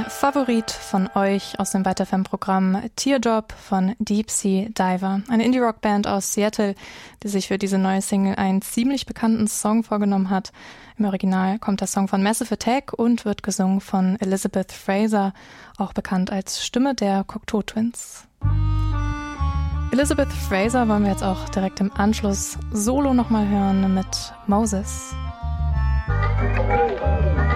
ein Favorit von euch aus dem Weiter-FM-Programm Teardrop von Deep Sea Diver, eine Indie-Rock-Band aus Seattle, die sich für diese neue Single einen ziemlich bekannten Song vorgenommen hat. Im Original kommt der Song von Massive Attack und wird gesungen von Elizabeth Fraser, auch bekannt als Stimme der Cocteau Twins. Elizabeth Fraser wollen wir jetzt auch direkt im Anschluss solo nochmal hören mit Moses.